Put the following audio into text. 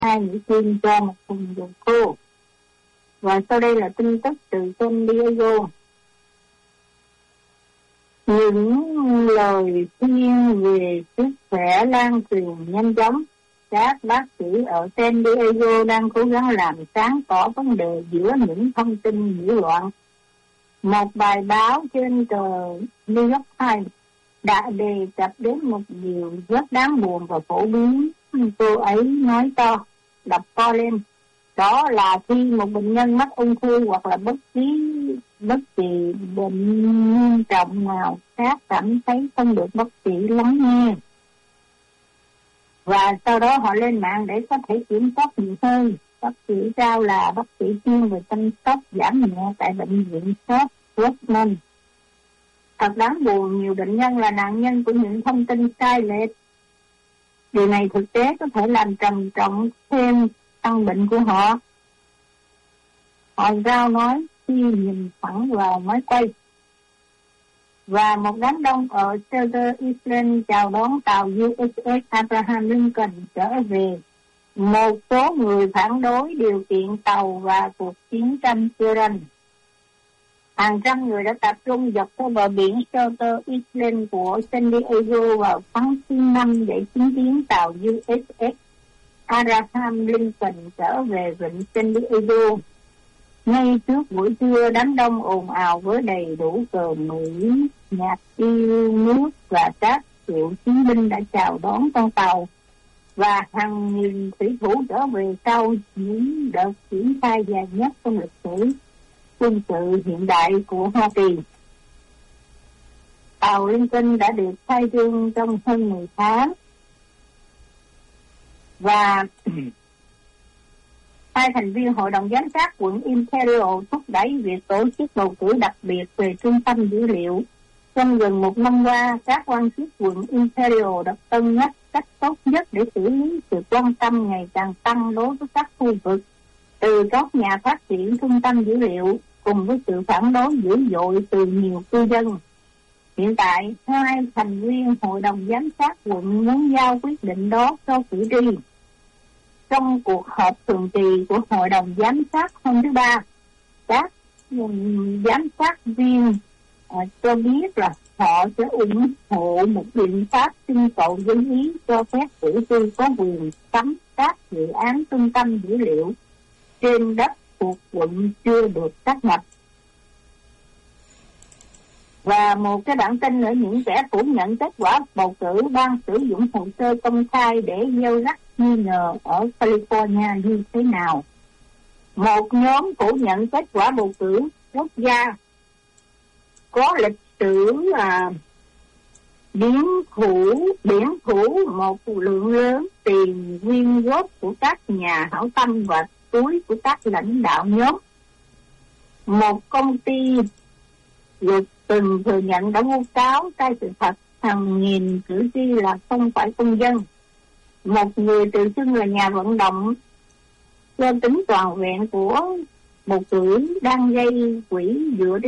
2 mũi kim cho một thùng dầu khô. Và sau đây là tin tức từ San Diego. Những lời khuyên về sức khỏe lan truyền nhanh chóng. Các bác sĩ ở San Diego đang cố gắng làm sáng tỏ vấn đề giữa những thông tin nhiễu loạn. Một bài báo trên tờ New York Times đã đề cập đến một điều rất đáng buồn và phổ biến. Cô ấy nói to, đọc to lên. Đó là khi một bệnh nhân mắc ung thư hoặc là bất kỳ bệnh nghiêm trọng nào khác cảm thấy không được bác sĩ lắng nghe. Và sau đó họ lên mạng để có thể kiểm soát nhiều hơn. Bác sĩ Rao là bác sĩ chuyên về chăm sóc giảm nhẹ tại bệnh viện South Westman. Thật đáng buồn, nhiều bệnh nhân là nạn nhân của những thông tin sai lệch. Điều này thực tế có thể làm trầm trọng thêm căn bệnh của họ. Họ Rao nói khi nhìn thẳng vào máy quay. Và một đám đông ở Staten Island chào đón tàu USS Abraham Lincoln trở về. Một số người phản đối điều kiện tàu và cuộc chiến tranh Syria. Hàng trăm người đã tập trung dọc theo bờ biển Staten Island của San Diego vào tháng thứ 5 để chứng kiến tàu USS Abraham Lincoln trở về vịnh San Diego. Ngay trước buổi trưa, đám đông ồn ào với đầy đủ cờ Mỹ, nhạc yêu nước và các cựu chiến binh đã chào đón con tàu. Và hàng nghìn thủy thủ trở về sau những đợt triển khai dài nhất trong lịch sử quân sự hiện đại của Hoa Kỳ. Tàu Lincoln đã được khai trương trong hơn 10 tháng. Và hai thành viên Hội đồng Giám sát quận Imperial thúc đẩy việc tổ chức bầu cử đặc biệt về trung tâm dữ liệu. Trong gần một năm qua, các quan chức quận Imperial đã cân nhắc cách tốt nhất để xử lý sự quan tâm ngày càng tăng đối với các khu vực, từ các nhà phát triển trung tâm dữ liệu, cùng với sự phản đối dữ dội từ nhiều cư dân. Hiện tại, hai thành viên Hội đồng Giám sát quận muốn giao quyết định đó cho cử tri. Trong cuộc họp thường kỳ của Hội đồng Giám sát hôm thứ Ba, các giám sát viên cho biết là họ sẽ ủng hộ một biện pháp trưng cầu dân ý cho phép cử tri có quyền cấm các dự án trung tâm dữ liệu trên đất thuộc quận chưa được xác nhập. Và một cái bản tin nữa, những kẻ phủ nhận kết quả bầu cử đang sử dụng hồ sơ công khai để gieo rắc nghi ngờ ở California như thế nào. Một nhóm phủ nhận kết quả bầu cử quốc gia có lịch sử biển thủ một lượng lớn tiền quyên góp của các nhà hảo tâm và túi của các lãnh đạo nhóm. Một công ty vừa từng thừa nhận đã vu cáo sai sự thật hàng nghìn cử tri là không phải công dân. Một người tự xưng là nhà vận động cho tính toàn vẹn của bầu cử đang gây quỹ dựa